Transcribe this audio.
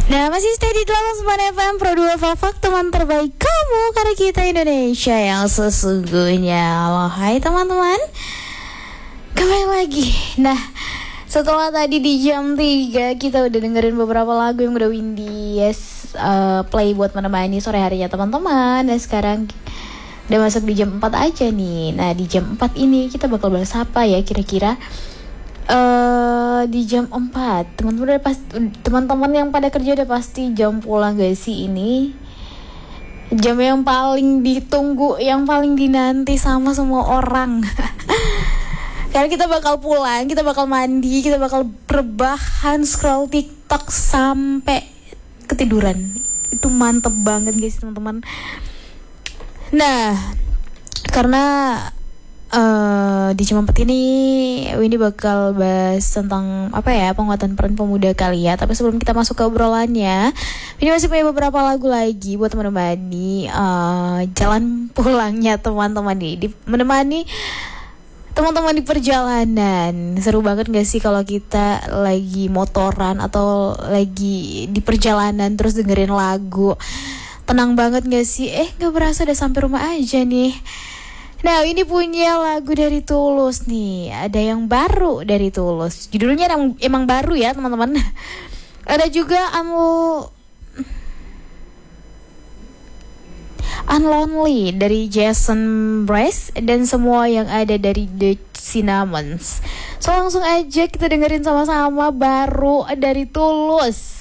Nah, masih stay di 89 FM Pro 2 Fak teman terbaik kamu, karena kita Indonesia yang sesungguhnya. Halo, hai teman-teman, kembali lagi. Nah, setelah tadi di jam 3 kita udah dengerin beberapa lagu yang udah Windy play buat menemani sore harinya teman-teman. Dan sekarang udah masuk di jam 4 aja nih. Nah, di jam 4 ini kita bakal bahas apa ya kira-kira? Di jam 4 teman-teman yang pada kerja udah pasti jam pulang gak sih? Ini jam yang paling ditunggu, yang paling dinanti sama semua orang. Karena kita bakal pulang, kita bakal mandi, kita bakal rebahan, scroll TikTok sampai ketiduran. Itu mantep banget guys teman-teman. Nah, karena di jam 4 ini Windy bakal bahas tentang penguatan peran pemuda kali ya. Tapi sebelum kita masuk ke obrolannya, Windy masih punya beberapa lagu lagi buat menemani jalan pulangnya teman-teman nih, menemani teman-teman di perjalanan. Seru banget gak sih kalau kita lagi motoran atau lagi di perjalanan terus dengerin lagu? Tenang banget gak sih? Gak berasa udah sampai rumah aja nih. Nah, ini punya lagu dari Tulus nih. Ada yang baru dari Tulus. Judulnya emang baru ya teman-teman. Ada juga Unlonely dari Jason Mraz dan semua yang ada dari The Cinnamons. So langsung aja kita dengerin sama-sama baru dari Tulus.